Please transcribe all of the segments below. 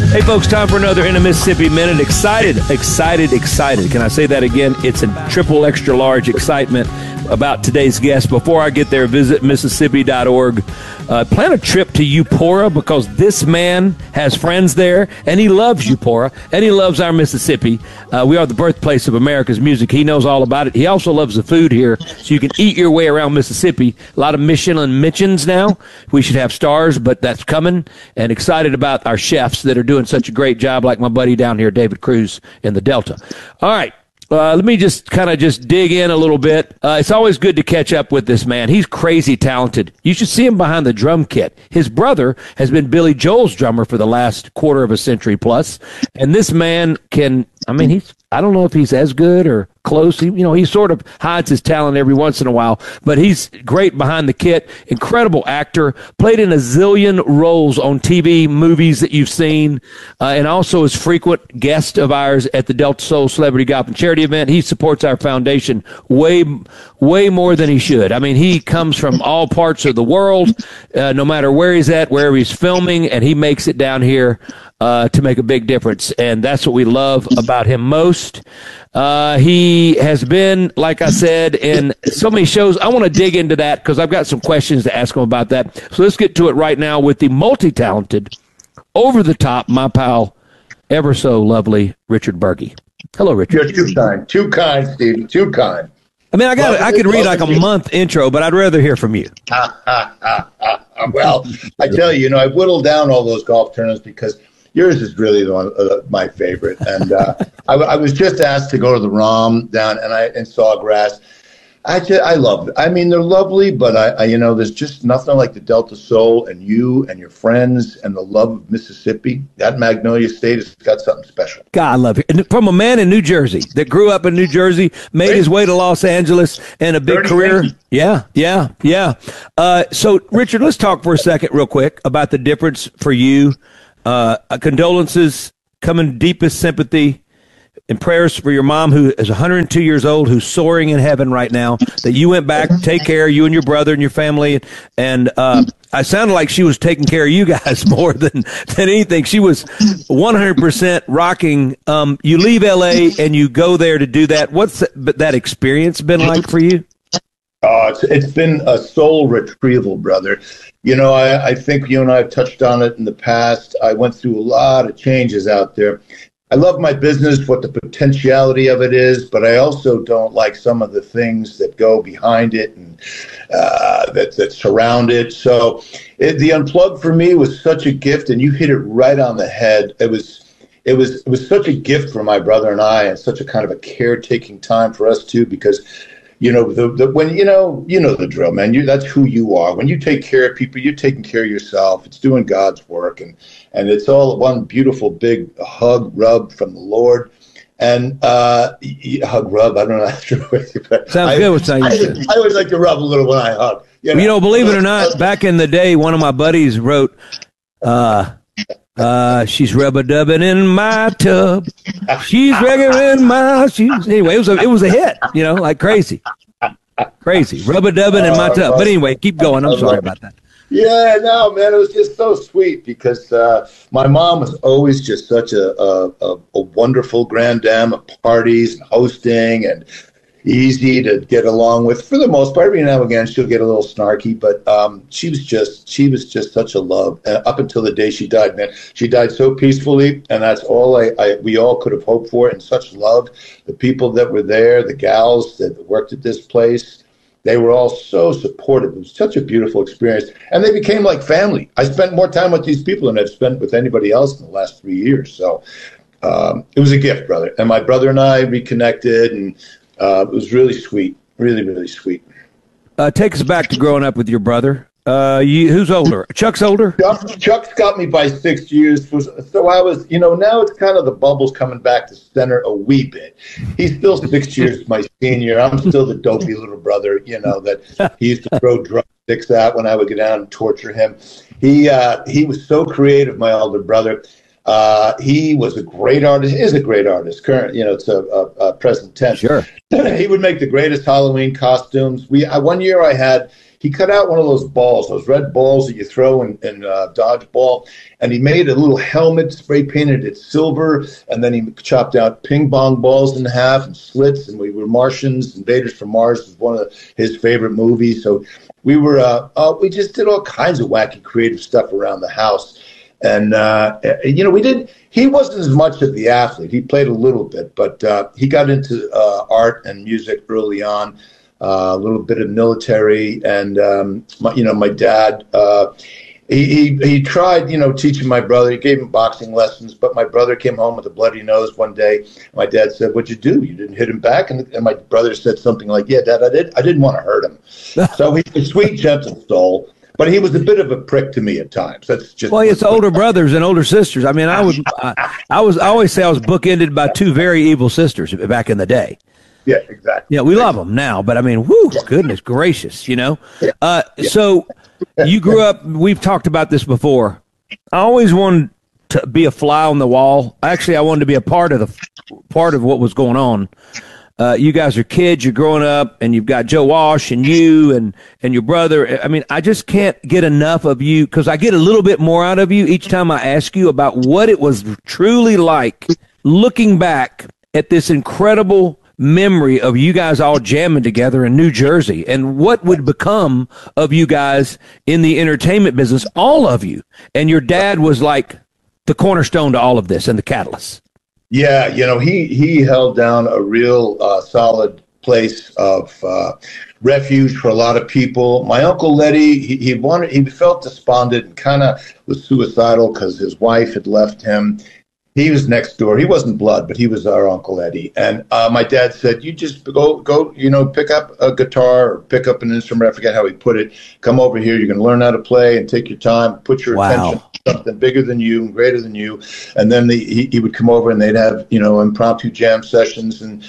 Hey, folks, time for another In a Mississippi Minute. Excited. Can I say that again? It's a triple extra large excitement about today's guest. Before I get there, visit Mississippi.org. Plan a trip to Eupora because this man has friends there, and he loves Eupora, and he loves our Mississippi. We are the birthplace of America's music. He knows all about it. He also loves the food here, so you can eat your way around Mississippi. A lot of Michelin mentions now. We should have stars, but that's coming. And excited about our chefs that are doing such a great job, like my buddy down here, David Cruz in the Delta. All right. Let me just dig in a little bit. It's always good to catch up with this man. He's crazy talented. You should see him behind the drum kit. His brother has been Billy Joel's drummer for the last quarter of a century plus. And this man I don't know if he's as good or close. He sort of hides his talent every once in a while, but he's great behind the kit. Incredible actor, played in a zillion roles on TV, movies that you've seen, and also is frequent guest of ours at the Delta Soul Celebrity Golf and Charity event. He supports our foundation way more than he should. I mean, he comes from all parts of the world, no matter where he's at, wherever he's filming, and he makes it down here to make a big difference, and that's what we love about him most. He has been, like I said, in so many shows. I want to dig into that because I've got some questions to ask him about that. So let's get to it right now with the multi-talented, over-the-top, my pal, ever so lovely, Richard Burgi. Hello, Richard. You're too kind, Steve. Too kind. I mean, I could read like a month intro, but I'd rather hear from you. Well, I tell you, I whittled down all those golf tournaments because yours is really the one, my favorite. And I was just asked to go to the ROM down in Sawgrass. I love it. I mean, they're lovely, but there's just nothing like the Delta Soul and you and your friends and the love of Mississippi. That Magnolia State has got something special. God, I love it. And from a man in New Jersey that grew up in New Jersey, made his way to Los Angeles and a big career. Yeah. So, Richard, let's talk for a second real quick about the difference for you. Condolences, coming deepest sympathy and prayers for your mom, who is 102 years old, who's soaring in heaven right now, that you went back to take care of you and your brother and your family. And I sounded like she was taking care of you guys more than anything. She was 100% rocking. You leave L.A. and you go there to do that. What's that experience been like for you? It's been a soul retrieval, brother. I think you and I have touched on it in the past. I went through a lot of changes out there. I love my business, what the potentiality of it is, but I also don't like some of the things that go behind it and that surround it. So the Unplugged for me was such a gift, and you hit it right on the head. It was such a gift for my brother and I, and such a kind of a caretaking time for us too, because when the drill, man. That's who you are. When you take care of people, you're taking care of yourself. It's doing God's work, and it's all one beautiful big hug rub from the Lord. And hug rub, I don't know. Sounds good. What I always like to rub a little when I hug. Believe it or not, back in the day, one of my buddies wrote, she's rubber-dubbing in my tub. She's regular in my shoes. Anyway, it was a hit, like crazy. Crazy. Rubber-dubbing in my tub. But anyway, keep going. I'm sorry about that. Yeah, no, man, it was just so sweet because my mom was always just such a wonderful grand dame of parties and hosting and easy to get along with for the most part. Every now and again, she'll get a little snarky, but she was just such a love up until the day she died. Man, she died so peacefully, and that's all we all could have hoped for. And such love, the people that were there, the gals that worked at this place, they were all so supportive. It was such a beautiful experience, and they became like family. I spent more time with these people than I've spent with anybody else in the last 3 years. So it was a gift, brother. And my brother and I reconnected, and it was really sweet, really, really sweet. Take us back to growing up with your brother. Who's older? Chuck's older? Chuck's got me by 6 years. So I was, now it's kind of the bubbles coming back to center a wee bit. He's still 6 years my senior. I'm still the dopey little brother, that he used to throw drumsticks at when I would go down and torture him. He was so creative, my older brother. He was a great artist, is a great artist. Current, it's a present tense. Sure. He would make the greatest Halloween costumes. One year I had he cut out one of those balls, those red balls that you throw in dodgeball, and he made a little helmet, spray painted it silver, and then he chopped out ping pong balls in half and slits, and we were Martians. Invaders from Mars was one of his favorite movies. So we were, we just did all kinds of wacky creative stuff around the house. And, he wasn't as much of the athlete. He played a little bit, but he got into art and music early on, a little bit of military. And, my dad, he tried, teaching my brother. He gave him boxing lessons, but my brother came home with a bloody nose one day. My dad said, "What'd you do? You didn't hit him back?" And my brother said something like, "Yeah, Dad, I didn't want to hurt him." So he's a sweet, gentle soul. But he was a bit of a prick to me at times. That's just it's older brothers and older sisters. I mean, I always say I was bookended by two very evil sisters back in the day. Yeah, exactly. Yeah, we love them now, but I mean, goodness gracious, So you grew up. We've talked about this before. I always wanted to be a fly on the wall. Actually, I wanted to be a part of what was going on. You guys are kids, you're growing up, and you've got Joe Walsh and you and your brother. I mean, I just can't get enough of you, because I get a little bit more out of you each time I ask you about what it was truly like looking back at this incredible memory of you guys all jamming together in New Jersey, and what would become of you guys in the entertainment business, all of you. And your dad was like the cornerstone to all of this and the catalyst. Yeah, he held down a real solid place of refuge for a lot of people. My Uncle Letty, he felt despondent and kind of was suicidal because his wife had left him. He was next door. He wasn't blood, but he was our Uncle Eddie. And my dad said, "You just go, pick up a guitar or pick up an instrument." I forget how he put it. "Come over here. You're going to learn how to play and take your time. Put your attention on something bigger than you and greater than you." And then he would come over and they'd have, impromptu jam sessions. And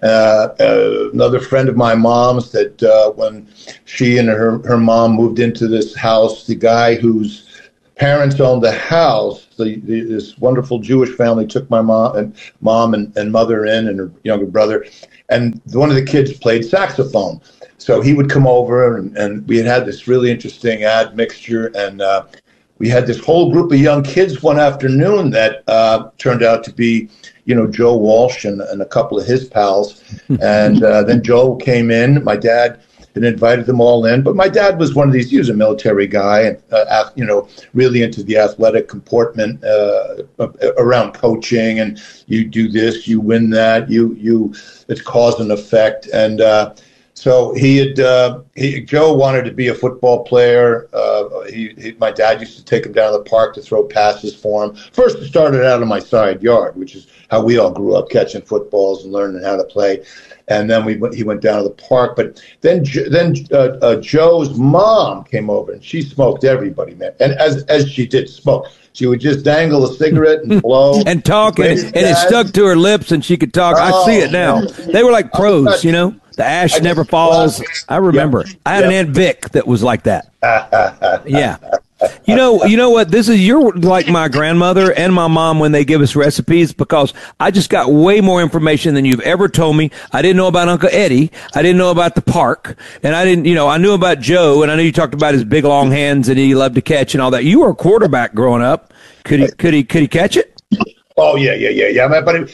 another friend of my mom's that when she and her mom moved into this house, the guy whose parents owned the house, this wonderful Jewish family took my mom and mother in, and her younger brother, and one of the kids played saxophone. So he would come over, and we had this really interesting admixture, and we had this whole group of young kids one afternoon that turned out to be, Joe Walsh and a couple of his pals. And then Joe came in. My dad and invited them all in. But my dad was one of these, he was a military guy and, really into the athletic comportment around coaching. And you do this, you win that, it's cause and effect. And so Joe wanted to be a football player. My dad used to take him down to the park to throw passes for him. First, it started out in my side yard, which is how we all grew up, catching footballs and learning how to play. And then he went down to the park. But then Joe's mom came over, and she smoked everybody, man. And as she did smoke, she would just dangle a cigarette and blow. And talk, and it stuck to her lips, and she could talk. I see it now. They were like pros, The ash never falls. I remember. Yep. I had an Aunt Vic that was like that. Yeah. You know what? You're like my grandmother and my mom when they give us recipes, because I just got way more information than you've ever told me. I didn't know about Uncle Eddie. I didn't know about the park. And I knew about Joe, and I know you talked about his big long hands and he loved to catch and all that. You were a quarterback growing up. Could he catch it? Oh yeah. But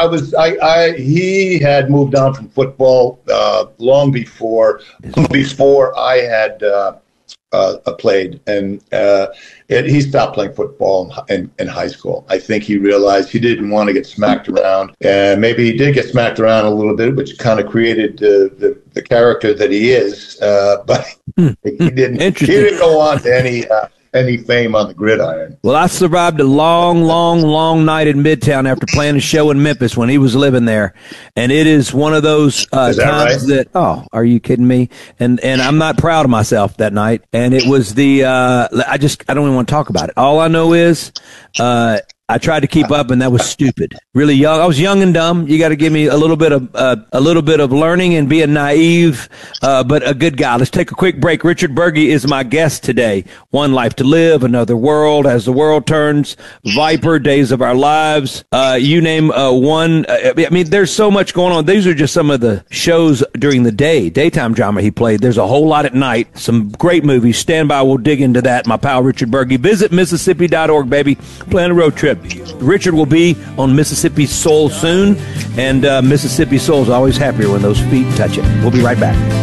he had moved on from football long before I had played, and he stopped playing football in high school. I think he realized he didn't want to get smacked around, and maybe he did get smacked around a little bit, which kind of created the character that he is. But he didn't. He didn't go on to any fame on the gridiron. Well, I survived a long night in Midtown after playing a show in Memphis when he was living there. And it is one of those times that, oh, are you kidding me? And I'm not proud of myself that night. And it was I don't even want to talk about it. All I know is I tried to keep up, and that was stupid. Really young. I was young and dumb. You got to give me a little bit of learning and being naive, but a good guy. Let's take a quick break. Richard Burgi is my guest today. One Life to Live, Another World, As the World Turns, Viper, Days of Our Lives. You name one. I mean, there's so much going on. These are just some of the shows during the day, daytime drama he played. There's a whole lot at night. Some great movies. Stand by. We'll dig into that. My pal Richard Burgi. Visit Mississippi.org, baby. Plan a road trip. Richard will be on Mississippi Soul soon, and Mississippi Soul is always happier when those feet touch it. We'll be right back.